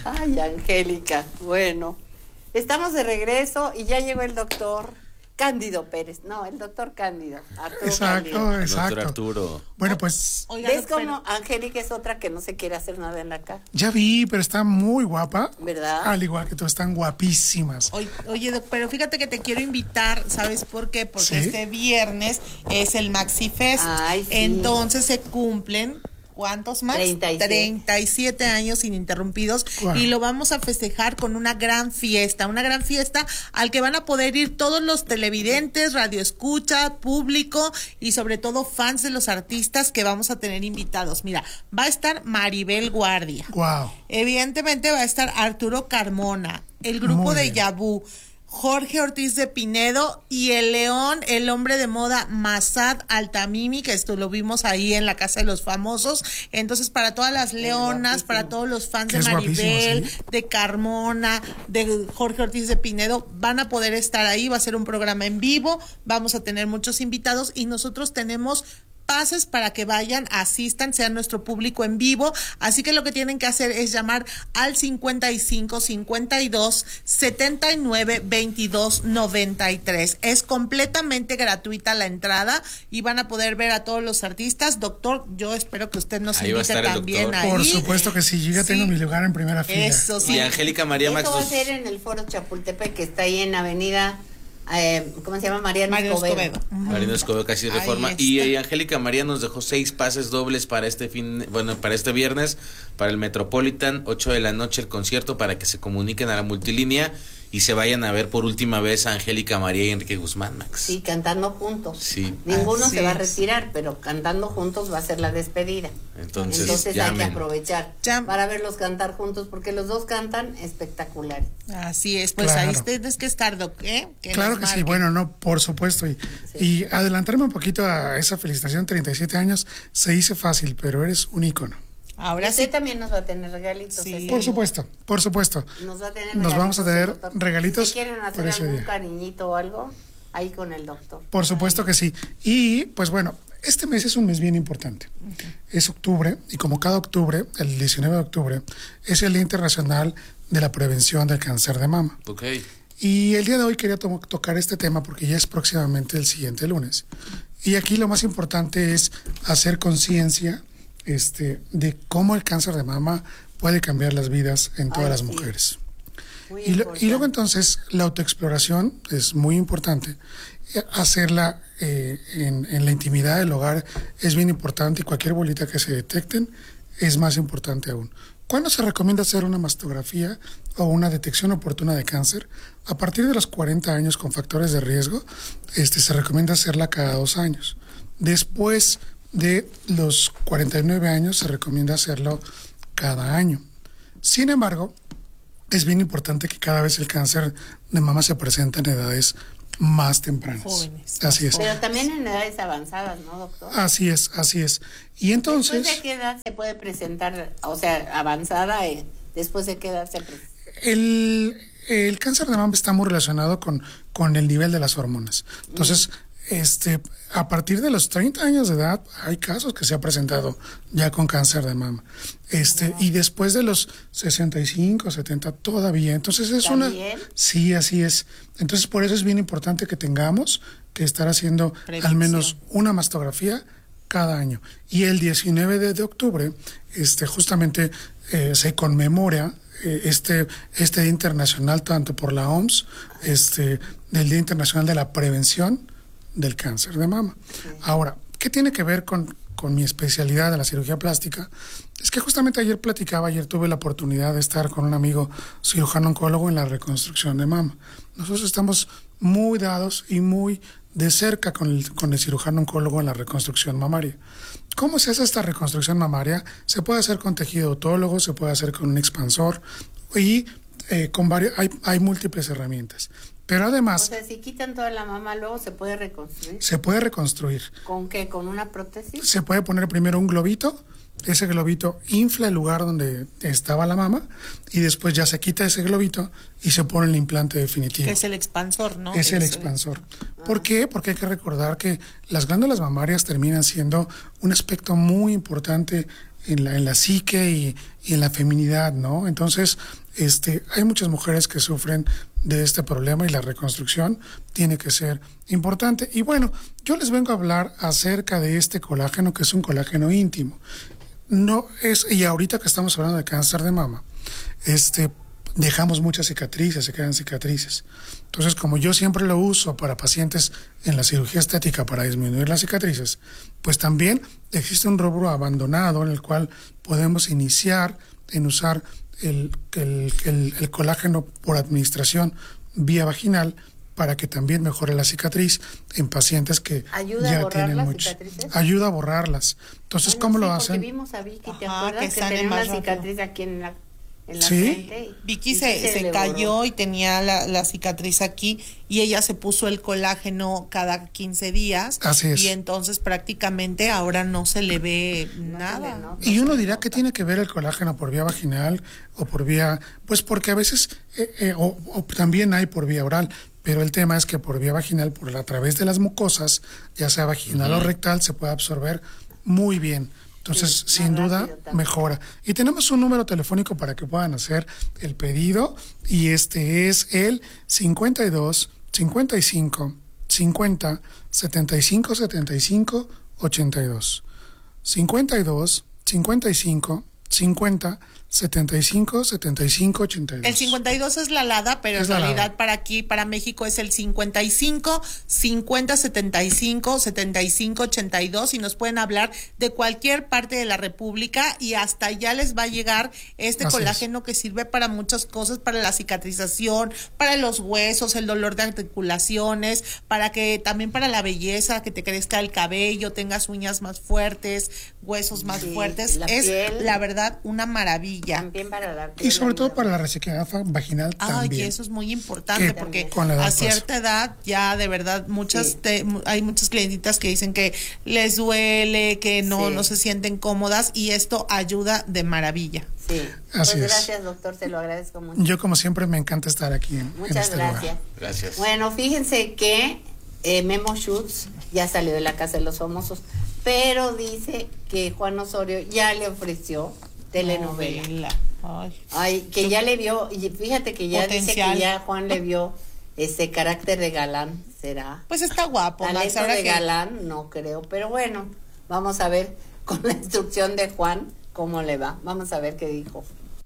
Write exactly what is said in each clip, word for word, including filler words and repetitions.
Ay, Angélica, bueno, estamos de regreso y ya llegó el doctor Cándido Pérez. No, el doctor Cándido. Arturo exacto, Cándido. exacto. Doctor Arturo. Bueno, pues... Oiga, ¿ves cómo Angélica es otra que no se quiere hacer nada en la cara? Ya vi, pero está muy guapa. ¿Verdad? Al igual que tú, están guapísimas. Oye, oye, doc, pero fíjate que te quiero invitar, ¿sabes por qué? Porque ¿Sí? este viernes es el Maxi Fest. Ay, sí. Entonces se cumplen... ¿Cuántos más? treinta y siete. treinta y siete años ininterrumpidos. Wow. Y lo vamos a festejar con una gran fiesta, una gran fiesta al que van a poder ir todos los televidentes, radioescucha, público y sobre todo fans de los artistas que vamos a tener invitados. Mira, va a estar Maribel Guardia. Wow. Evidentemente va a estar Arturo Carmona, el grupo Muy de bien. Yabú, Jorge Ortiz de Pinedo y el león, el hombre de moda Masad Altamimi, que esto lo vimos ahí en la Casa de los Famosos. Entonces, para todas las leonas, para todos los fans Que de es Maribel, guapísimo, ¿sí? de Carmona, de Jorge Ortiz de Pinedo, van a poder estar ahí. Va a ser un programa en vivo, vamos a tener muchos invitados y nosotros tenemos pases para que vayan, asistan, sean nuestro público en vivo. Así que lo que tienen que hacer es llamar al cincuenta y cinco, cincuenta y dos, setenta y nueve, veintidós, noventa y tres. Es completamente gratuita la entrada y van a poder ver a todos los artistas. Doctor, yo espero que usted nos Ahí va a invite estar el también doctor. ahí. Por supuesto que sí, yo ya Sí. tengo mi lugar en primera fila. Eso sí. Y Angélica María Max. Esto va a nos- ser en el Foro Chapultepec, que está ahí en Avenida, eh, ¿cómo se llama? Mariano Mario Escobedo. Escobedo. Ujú. Marino Escobedo, casi Ahí Reforma. está. Y, y Angélica María nos dejó seis pases dobles para este fin, bueno, para este viernes, para el Metropolitan, ocho de la noche el concierto, para que se comuniquen a la multilínea y se vayan a ver por última vez a Angélica María y Enrique Guzmán, Max. Sí, cantando juntos. Sí. Ninguno Así se va a es. retirar, pero cantando juntos va a ser la despedida. Entonces, Entonces hay que llamen. aprovechar Llam- para verlos cantar juntos, porque los dos cantan espectacular. Así es, pues Claro. ahí tienes que estar, Doc, ¿eh? Que Claro nos que sí, marquen. bueno, no, por supuesto. Y, y adelantarme un poquito a esa felicitación, treinta y siete años, se dice fácil, pero eres un ícono. Ahora Usted sí. también nos va a tener regalitos. Sí. ese Por día. supuesto, por supuesto. Nos va a tener Nos vamos a regalitos tener el doctor. regalitos Si quieren por hacer ese algún día. cariñito o algo, ahí con el doctor. Por supuesto que sí. Y pues bueno, este mes es un mes bien importante. Es octubre y como cada octubre, el diecinueve de octubre, es el Día Internacional de la Prevención del Cáncer de Mama. Ok. Y el día de hoy quería to- tocar este tema porque ya es próximamente el siguiente lunes. Y aquí lo más importante es hacer conciencia este, de cómo el cáncer de mama puede cambiar las vidas en todas Ay, las sí. mujeres. Muy Y, lo- importante. y luego entonces la autoexploración es muy importante. Eh, Hacerla eh, en, en la intimidad del hogar es bien importante y cualquier bolita que se detecten es más importante aún. ¿Cuándo se recomienda hacer una mastografía o una detección oportuna de cáncer? A partir de los cuarenta años con factores de riesgo, este, se recomienda hacerla cada dos años. Después de los cuarenta y nueve años se recomienda hacerlo cada año. Sin embargo, es bien importante que cada vez el cáncer de mama se presenta en edades más tempranas. Jóvenes, Así es. Pero también en edades avanzadas, ¿no, doctor? Así es, así es. Y entonces, ¿Después de qué edad se puede presentar, o sea, avanzada, eh, después de qué edad se presenta? el, el cáncer de mama está muy relacionado con, con el nivel de las hormonas. Entonces, este, a partir de los treinta años de edad, hay casos que se ha presentado ya con cáncer de mama. Este, y después de los sesenta y cinco, setenta todavía. Entonces es una... ¿También? Sí, así es. Entonces por eso es bien importante que tengamos que estar haciendo Prevención. al menos una mastografía cada año. Y el diecinueve de, de octubre, este, justamente eh, se conmemora eh, este, este Día Internacional, tanto por la O M S, este, del Día Internacional de la Prevención del Cáncer de Mama. Ahora, ¿qué tiene que ver con, con mi especialidad de la cirugía plástica? Es que justamente ayer platicaba, ayer tuve la oportunidad de estar con un amigo cirujano oncólogo en la reconstrucción de mama. Nosotros estamos muy dados y muy de cerca con el, con el cirujano oncólogo en la reconstrucción mamaria. ¿Cómo se hace esta reconstrucción mamaria? Se puede hacer con tejido autólogo, se puede hacer con un expansor y eh, con varios, hay, hay múltiples herramientas. Pero O además sea, si quitan toda la mama, luego se puede reconstruir. se puede reconstruir. ¿Con qué? ¿Con una prótesis? Se puede poner primero un globito ese globito infla el lugar donde estaba la mama y después ya se quita ese globito y se pone el implante definitivo. Que es el expansor, ¿no? Es el expansor. ¿Por qué? Porque hay que recordar que las glándulas mamarias terminan siendo un aspecto muy importante en la, en la psique y, y en la feminidad, ¿no? Entonces, este, hay muchas mujeres que sufren de este problema y la reconstrucción tiene que ser importante. Y bueno, yo les vengo a hablar acerca de este colágeno, que es un colágeno íntimo. No es, y ahorita que estamos hablando de cáncer de mama, este, dejamos muchas cicatrices, se quedan cicatrices. Entonces, como yo siempre lo uso para pacientes en la cirugía estética para disminuir las cicatrices, pues también existe un rubro abandonado en el cual podemos iniciar en usar el, el, el, el colágeno por administración vía vaginal para que también mejore la cicatriz en pacientes que ¿Ayuda ya a borrar tienen las muchos. cicatrices? Ayuda a borrarlas. Entonces, Bueno, ¿cómo sí, lo porque hacen? vimos a Vicky, ¿te Ajá, acuerdas? que Que, sale tenía más una rápido. cicatriz aquí en la, en la ¿Sí? frente. y- Vicky y se, sí se le cayó borró. y tenía la, la cicatriz aquí y ella se puso el colágeno cada quince días. Así es. Y entonces prácticamente ahora no se le ve No se nada. le nota. Y uno dirá que tiene que ver el colágeno por vía vaginal o por vía, pues porque a veces, eh, eh, o, o también hay por vía oral, pero el tema es que por vía vaginal, por la, a través de las mucosas, ya sea vaginal o rectal, se puede absorber muy bien. Entonces, Sí, sin más duda, rápido también. mejora. Y tenemos un número telefónico para que puedan hacer el pedido, y este es el cincuenta y dos, cincuenta y cinco, cincuenta, setenta y cinco, setenta y cinco, ochenta y dos. cincuenta y dos, cincuenta y cinco, cincuenta, setenta y cinco, setenta y cinco, ochenta y dos. El cincuenta y dos es la LADA, pero Es en la realidad LADA. para aquí, para México, es el cincuenta y cinco, cincuenta, setenta y cinco, setenta y cinco, ochenta y dos y nos pueden hablar de cualquier parte de la República y hasta allá les va a llegar este Así colágeno que sirve para muchas cosas, para la cicatrización, para los huesos, el dolor de articulaciones, para que también para la belleza, que te crezca el cabello, tengas uñas más fuertes, huesos más Sí, fuertes. la Es piel. la verdad una maravilla. También para la Y sobre todo ayuda. para la resequedad fa- vaginal Ay, también. que eso es muy importante Que porque con la edad a pasa. cierta edad ya de verdad muchas Sí. te- mu- hay muchas clientitas que dicen que les duele, que no Sí. no se sienten cómodas y esto ayuda de maravilla. Sí. Así pues es. gracias, doctor, se lo agradezco mucho. Yo, como siempre, me encanta estar aquí en, en Muchas este gracias. lugar. Gracias. Bueno, fíjense que eh, Memo Schutz ya salió de la Casa de los Famosos, pero dice que Juan Osorio ya le ofreció telenovela. Novela. Ay. Ay, que ya le vio, y fíjate que ya Potencial. dice que ya Juan le vio ese carácter de galán, ¿será? Pues está guapo, Max, Talento ahora de que galán, no creo, pero bueno, vamos a ver con la instrucción de Juan cómo le va. Vamos a ver qué dijo.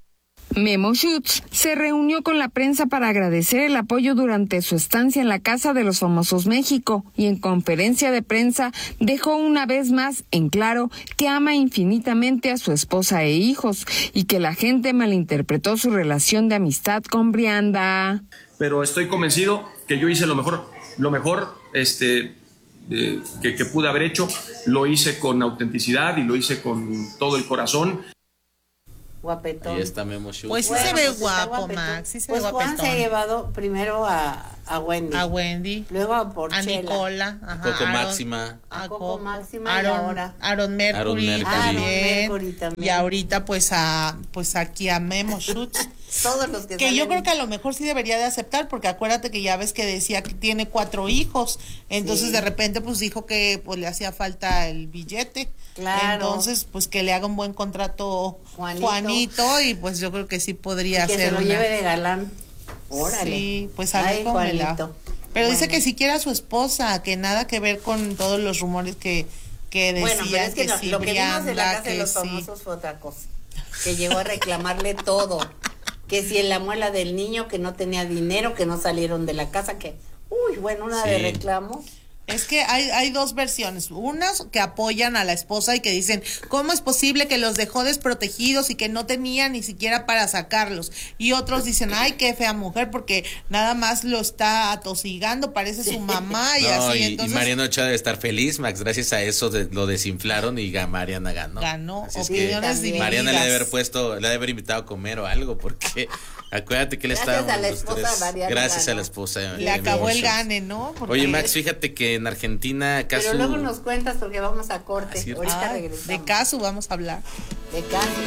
Memo Schutz se reunió con la prensa para agradecer el apoyo durante su estancia en la Casa de los Famosos México y en conferencia de prensa dejó una vez más en claro que ama infinitamente a su esposa e hijos y que la gente malinterpretó su relación de amistad con Brianda. Pero estoy convencido que yo hice lo mejor, lo mejor este, eh, que, que pude haber hecho, lo hice con autenticidad y lo hice con todo el corazón. Guapetón. Ahí está Memo Schutz. Pues sí Bueno, se ve pues está guapo, guapetón. Max, sí se pues ve Juan guapetón. se ha llevado primero a, a Wendy, a Wendy, luego a a Porchela, Nicola, ajá, Coco Aaron- Máxima. a Coco Coco, Máxima y Aaron, ahora Aaron Mercury, Aaron Mercury. también, Aaron Mercury también. y ahorita pues a pues aquí a Memo Schutz. todos los que Que yo salen. creo que a lo mejor sí debería de aceptar, porque acuérdate que ya ves que decía que tiene cuatro hijos, entonces Sí. de repente pues dijo que pues le hacía falta el billete, Claro. entonces pues que le haga un buen contrato Juanito. Juanito, y pues yo creo que sí podría que ser se lo una- lleve de galán. Órale. Sí, pues a ver Ay, cómo me la- Juanito. Pero dice Bueno. que siquiera su esposa, que nada que ver con todos los rumores que, que decían Bueno, pero es que, que no, sí, lo que vimos en la Brianda, Casa de que los sí. Famosos fue otra cosa. Que llegó a reclamarle todo. Que si en la muela del niño, que no tenía dinero, que no salieron de la casa, que... Uy, bueno, una Sí. de reclamos. Es que hay, hay dos versiones, unas que apoyan a la esposa y que dicen, ¿cómo es posible que los dejó desprotegidos y que no tenía ni siquiera para sacarlos? Y otros dicen, ay, qué fea mujer, porque nada más lo está atosigando, parece su mamá y No, así, y, y entonces Mariana Ochoa debe estar feliz, Max. Gracias a eso de- lo desinflaron y ga- Mariana ganó. ganó Así es que opiniones también. divididas. Mariana le debe haber puesto, le debe haber invitado a comer o algo, porque acuérdate que le Gracias estábamos a la los esposa, tres. Mariana Gracias a ganó. la esposa. Le eh, acabó Memo el Schutz. gane, ¿no? Porque- Oye, Max, fíjate que que en Argentina Casu... Pero luego nos cuentas porque vamos a corte. Así es. Ahorita Ah, regresamos. de caso vamos a hablar. De caso.